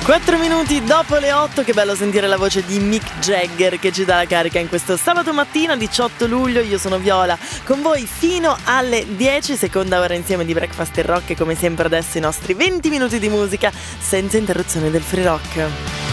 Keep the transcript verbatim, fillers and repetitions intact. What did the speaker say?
Quattro minuti dopo le otto, che bello sentire la voce di Mick Jagger che ci dà la carica in questo sabato mattina diciotto luglio. Io sono Viola, con voi fino alle dieci, seconda ora insieme di Breakfast e Rock, e come sempre adesso i nostri venti minuti di musica senza interruzione del free rock.